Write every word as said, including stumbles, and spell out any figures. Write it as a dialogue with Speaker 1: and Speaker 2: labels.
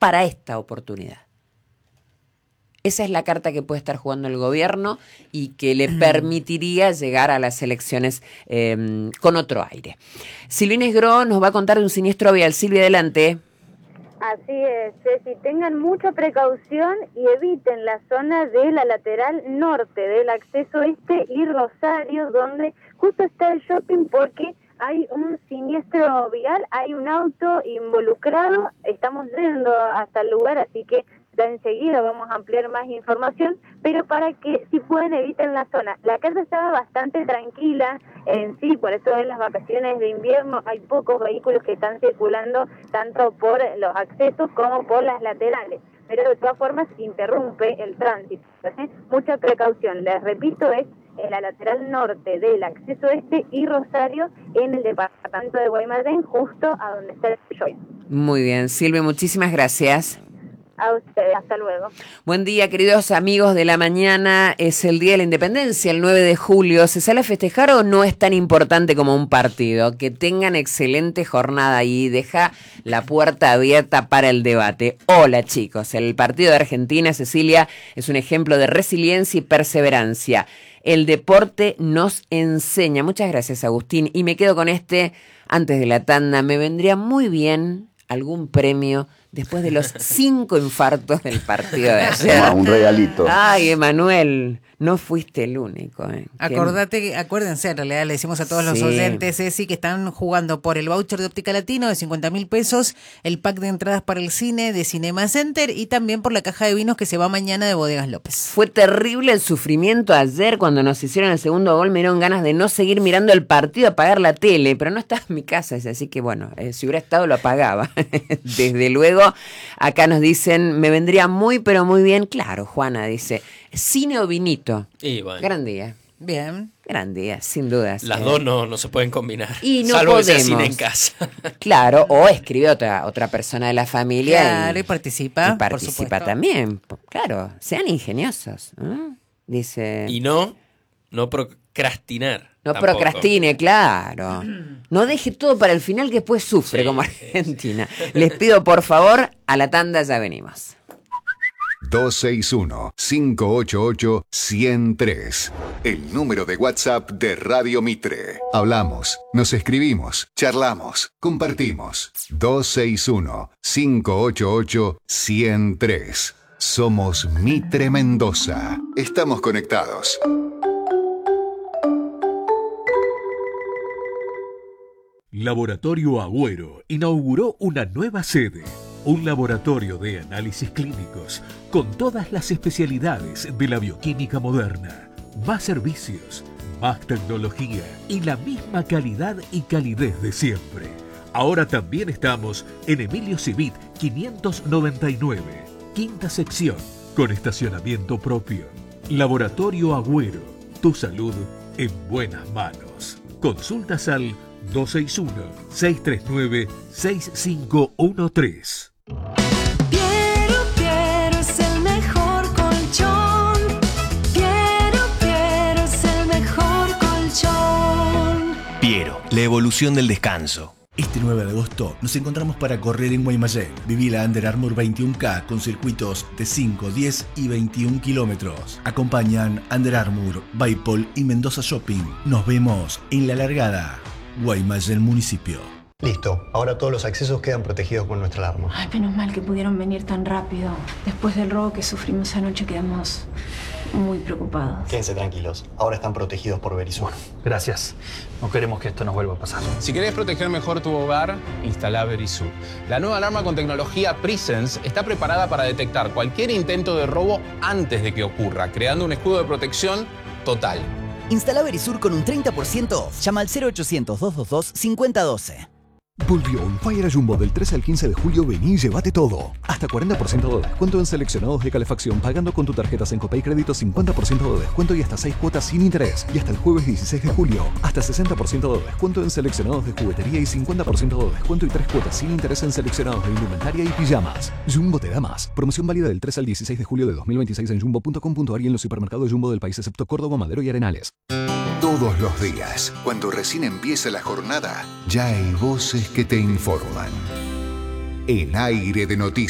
Speaker 1: para esta oportunidad. Esa es la carta que puede estar jugando el gobierno y que le permitiría llegar a las elecciones eh, con otro aire. Silvia Inés Gro nos va a contar de un siniestro vial. Silvia, adelante.
Speaker 2: Así es, Ceci, tengan mucha precaución y eviten la zona de la lateral norte del acceso este y Rosario, donde justo está el shopping, porque hay un siniestro vial, hay un auto involucrado, estamos yendo hasta el lugar, así que ya enseguida vamos a ampliar más información, pero para que si pueden eviten la zona. La calle estaba bastante tranquila en sí, por eso en las vacaciones de invierno hay pocos vehículos que están circulando tanto por los accesos como por las laterales, pero de todas formas interrumpe el tránsito. ¿Sí? Mucha precaución, les repito, es en la lateral norte del acceso este y Rosario en el departamento de Guaymallén, justo a donde está el shopping.
Speaker 1: Muy bien, Silvia, muchísimas gracias.
Speaker 2: A ustedes, hasta luego.
Speaker 1: Buen día, queridos amigos de la mañana. Es el Día de la Independencia, el nueve de julio. ¿Se sale a festejar o no es tan importante como un partido? Que tengan excelente jornada y deja la puerta abierta para el debate. Hola, chicos. El partido de Argentina, Cecilia, es un ejemplo de resiliencia y perseverancia. El deporte nos enseña. Muchas gracias, Agustín. Y me quedo con este, antes de la tanda, me vendría muy bien algún premio después de los cinco infartos del partido de ayer.
Speaker 3: Toma, un regalito.
Speaker 1: Ay, Emanuel, no fuiste el único. Eh.
Speaker 4: Acordate, acuérdense, en realidad le decimos a todos los
Speaker 1: Sí.
Speaker 4: oyentes, Ceci, que están jugando por el voucher de Óptica Latino de cincuenta mil pesos, el pack de entradas para el cine de Cinema Center y también por la caja de vinos que se va mañana de Bodegas López.
Speaker 1: Fue terrible el sufrimiento ayer cuando nos hicieron el segundo gol. Me dieron ganas de no seguir mirando el partido, apagar la tele, pero no estaba en mi casa, así que bueno, eh, si hubiera estado lo apagaba. Desde luego, acá nos dicen, me vendría muy pero muy bien. Claro, Juana dice, cine o vinito.
Speaker 5: Y bueno,
Speaker 1: Gran día.
Speaker 4: Bien.
Speaker 1: Gran día, sin dudas.
Speaker 5: las
Speaker 1: eh.
Speaker 5: dos no, no se pueden combinar.
Speaker 1: Y no
Speaker 5: salvo que sea
Speaker 1: podemos.
Speaker 5: cine en casa.
Speaker 1: Claro, o escribe otra otra persona de la familia.
Speaker 4: Claro, y,
Speaker 1: y
Speaker 4: participa.
Speaker 1: Y
Speaker 4: por
Speaker 1: participa
Speaker 4: supuesto.
Speaker 1: también. Claro, sean ingeniosos. ¿eh? Dice.
Speaker 5: Y no, no procrastinar.
Speaker 1: No
Speaker 5: tampoco.
Speaker 1: procrastine, claro. No deje todo para el final que después sufre
Speaker 5: Sí,
Speaker 1: como
Speaker 5: sí,
Speaker 1: Argentina. Les pido por favor, a la tanda ya venimos.
Speaker 3: dos seis uno, cinco ocho ocho, uno cero tres. El número de WhatsApp de Radio Mitre. Hablamos, nos escribimos, charlamos, compartimos. dos seis uno, cinco ocho ocho, uno cero tres. Somos Mitre Mendoza. Estamos conectados.
Speaker 6: Laboratorio Agüero inauguró una nueva sede, un laboratorio de análisis clínicos con todas las especialidades de la bioquímica moderna, más servicios, más tecnología y la misma calidad y calidez de siempre. Ahora también estamos en Emilio Civit quinientos noventa y nueve, quinta sección, con estacionamiento propio. Laboratorio Agüero, tu salud en buenas manos. Consultas al dos seis uno, seis tres nueve, seis cinco uno tres.
Speaker 7: Piero, Piero es el mejor colchón. Piero, Piero es el mejor colchón.
Speaker 8: Piero, la evolución del descanso.
Speaker 9: Este nueve de agosto nos encontramos para correr en Guaymallén. Viví la Under Armour veintiuno K con circuitos de cinco, diez y veintiún kilómetros. Acompañan Under Armour, Baipol y Mendoza Shopping. Nos vemos en la largada. Guaymallén Municipio.
Speaker 10: Listo, ahora todos los accesos quedan protegidos con nuestra alarma.
Speaker 11: Ay, menos mal que pudieron venir tan rápido. Después del robo que sufrimos anoche quedamos muy preocupados.
Speaker 10: Quédense tranquilos, ahora están protegidos por Verisur.
Speaker 12: Gracias. No queremos que esto nos vuelva a pasar.
Speaker 13: Si querés proteger mejor tu hogar, instala Verisur. La nueva alarma con tecnología Presence está preparada para detectar cualquier intento de robo antes de que ocurra, creando un escudo de protección total.
Speaker 14: Instala Verisur con un treinta por ciento off. Llama al cero ochocientos, doscientos veintidós, cincuenta doce.
Speaker 15: Volvió un Fire Jumbo del trece al quince de julio. Vení y llévate todo. Hasta cuarenta por ciento de descuento en seleccionados de calefacción pagando con tu tarjeta Sencopay Crédito, cincuenta por ciento de descuento y hasta seis cuotas sin interés. Y hasta el jueves dieciséis de julio, hasta sesenta por ciento de descuento en seleccionados de juguetería y cincuenta por ciento de descuento y tres cuotas sin interés en seleccionados de indumentaria y pijamas. Jumbo te da más. Promoción válida del tres al dieciséis de julio de dos mil veintiséis en jumbo punto com punto ar y en los supermercados Jumbo del país excepto Córdoba, Madero y Arenales.
Speaker 3: Todos los días, cuando recién empieza la jornada, ya hay voces que te informan. En Aire de Noticias.